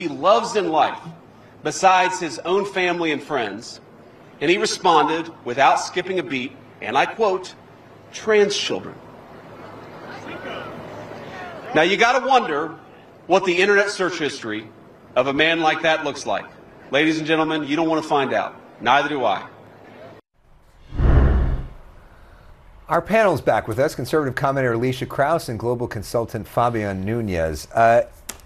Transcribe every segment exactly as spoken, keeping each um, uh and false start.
he loves in life besides his own family and friends? And he responded without skipping a beat, and I quote, trans children. Now you got to wonder what the internet search history of a man like that looks like. Ladies and gentlemen, you don't want to find out. Neither do I. Our panel is back with us, conservative commentator Alicia Krause and global consultant Fabian Nunez. Uh,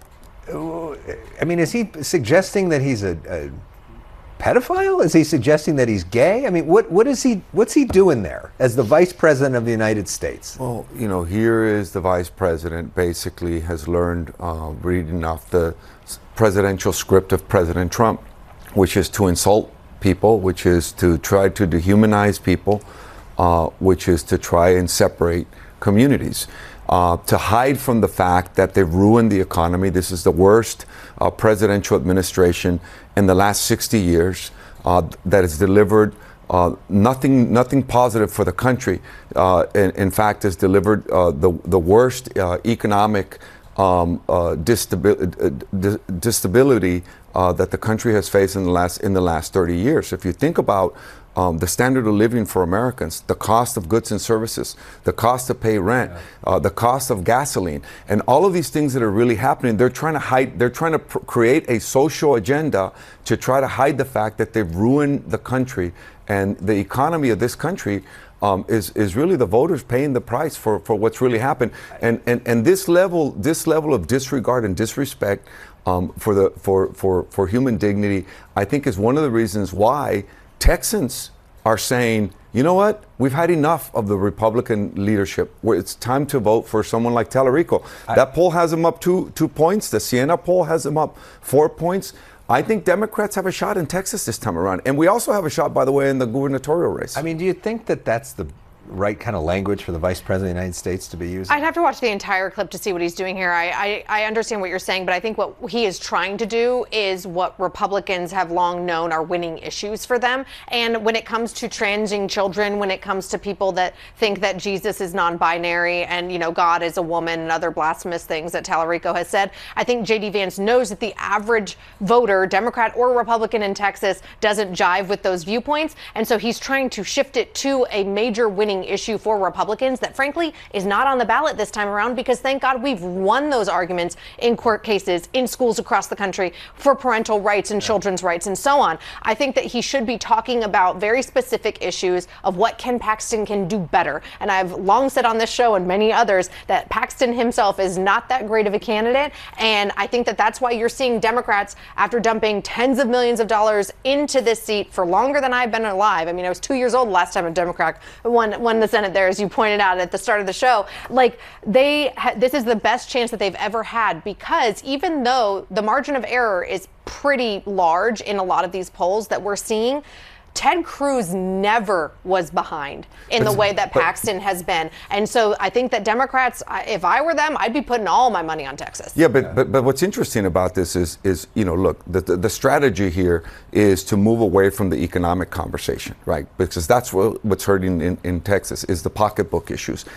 I mean, is he suggesting that he's a, a pedophile? Is he suggesting that he's gay? I mean, what what is he? What's he doing there as the vice president of the United States? Well, you know, here is the vice president basically has learned uh, reading off the presidential script of President Trump, which is to insult people, which is to try to dehumanize people, uh, which is to try and separate communities. Uh, to hide from the fact that they've ruined the economy. This is the worst uh, presidential administration in the last sixty years uh, that has delivered uh, nothing nothing positive for the country. Uh, in, in fact, has delivered uh, the, the worst uh, economic um, uh, disstabi- disstability uh, that the country has faced in the last in the last thirty years. If you think about Um, the standard of living for Americans, the cost of goods and services, the cost to pay rent, yeah. uh, the cost of gasoline, and all of these things that are really happening, they're trying to hide, they're trying to pr- create a social agenda to try to hide the fact that they've ruined the country, and the economy of this country um, is is really the voters paying the price for, for what's really happened. And, and and this level this level of disregard and disrespect um, for the for, for, for human dignity, I think, is one of the reasons why Texans are saying, you know what, we've had enough of the Republican leadership. Where it's time to vote for someone like Tallarico. I, that poll has him up two two points. The Siena poll has him up four points. I think Democrats have a shot in Texas this time around. And we also have a shot, by the way, in the gubernatorial race. I mean, do you think that that's the right kind of language for the vice president of the United States to be using? I'd have to watch the entire clip to see what he's doing here. I, I, I understand what you're saying, but I think what he is trying to do is what Republicans have long known are winning issues for them. And when it comes to transing children, when it comes to people that think that Jesus is non-binary and, you know, God is a woman and other blasphemous things that Tallarico has said, I think J D Vance knows that the average voter, Democrat or Republican in Texas, doesn't jive with those viewpoints. And so he's trying to shift it to a major winning issue for Republicans that frankly is not on the ballot this time around, because thank God we've won those arguments in court cases, in schools across the country for parental rights and children's rights and so on. I think that he should be talking about very specific issues of what Ken Paxton can do better. And I've long said on this show and many others that Paxton himself is not that great of a candidate. And I think that that's why you're seeing Democrats, after dumping tens of millions of dollars into this seat for longer than I've been alive. I mean, I was two years old last time a Democrat won won the Senate there, as you pointed out at the start of the show. Like, they, ha- this is the best chance that they've ever had, because even though the margin of error is pretty large in a lot of these polls that we're seeing, Ted Cruz never was behind in the way that Paxton has been. And so I think that Democrats, if I were them, I'd be putting all my money on Texas. Yeah, but but, but what's interesting about this is, is you know, look, the, the, the strategy here is to move away from the economic conversation, right? Because that's what, what's hurting in, in Texas is the pocketbook issues.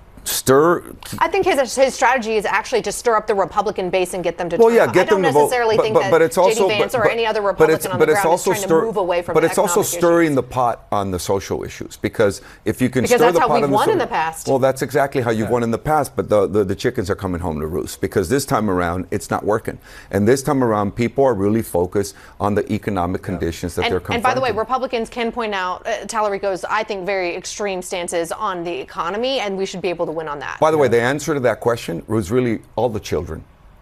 Stir. I think his his strategy is actually to stir up the Republican base and get them to. Well, turn yeah, out. get I don't them to necessarily vote. think But, that but it's also, J D Vance but, or but, any other but Republican it's, on but the it's ground also is trying stir, to move away from. But the it's also economic stirring issues. the pot on the social issues, because if you can because stir that's the how pot we've on the won so- in the past. Well, that's exactly how you've yeah. won in the past. But the, the the chickens are coming home to roost, because this time around it's not working, and this time around people are really focused on the economic yeah. conditions that and, they're confronting. And by the way, Republicans can point out uh, Tallarico's, I think, very extreme stances on the economy, and we should be able to win on that. By the way, the answer to that question was really all the children.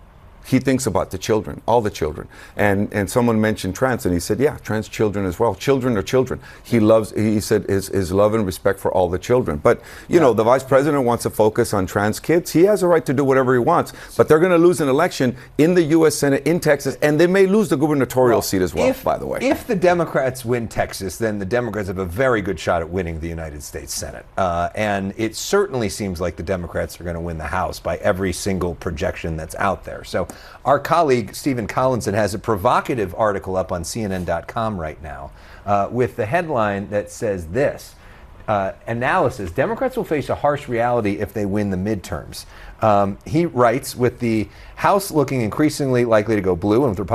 He thinks about the children, all the children. And and someone mentioned trans, and he said, yeah, trans children as well. Children are children. He loves, he said, his, his love and respect for all the children. But, you yeah. know, the vice president wants to focus on trans kids. He has a right to do whatever he wants. But they're going to lose an election in the U S Senate in Texas, and they may lose the gubernatorial well, seat as well, if, by the way. If the Democrats win Texas, then the Democrats have a very good shot at winning the United States Senate. Uh, and it certainly seems like the Democrats are going to win the House by every single projection that's out there. So our colleague, Stephen Collinson, has a provocative article up on C N N dot com right now uh, with the headline that says this: uh, analysis. Democrats will face a harsh reality if they win the midterms. Um, he writes, with the House looking increasingly likely to go blue and with Republicans